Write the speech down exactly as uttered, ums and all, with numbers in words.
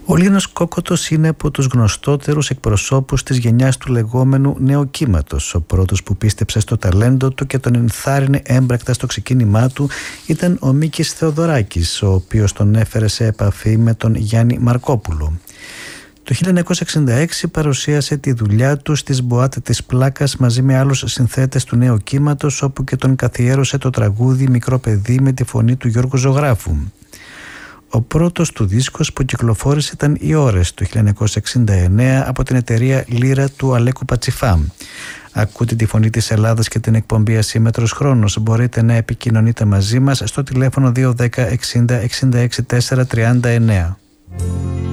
Ο Λίνος Κόκοτος είναι από τους γνωστότερους εκπροσώπους της γενιάς του λεγόμενου νεοκύματος. Ο πρώτος που πίστεψε στο ταλέντο του και τον ενθάρρυνε έμπρακτα στο ξεκίνημά του ήταν ο Μίκης Θεοδωράκης, ο οποίος τον έφερε σε επαφή με τον Γιάννη Μαρκόπουλο. Το χίλια εννιακόσια εξήντα έξι παρουσίασε τη δουλειά του στις Μποάτ της Πλάκας μαζί με άλλους συνθέτες του νέου κύματος, όπου και τον καθιέρωσε το τραγούδι «Μικρό παιδί» με τη φωνή του Γιώργου Ζωγράφου. Ο πρώτος του δίσκος που κυκλοφόρησε ήταν «Οι Ώρες» το χίλια εννιακόσια εξήντα εννέα από την εταιρεία Λύρα του Αλέκου Πατσιφά. Ακούτε τη φωνή της Ελλάδας και την εκπομπή Ασύμμετρος Χρόνος. Μπορείτε να επικοινωνείτε μαζί μας στο τηλέφωνο δύο ένα μηδέν εξήντα εξήντα έξι τέσσερα τριάντα εννέα.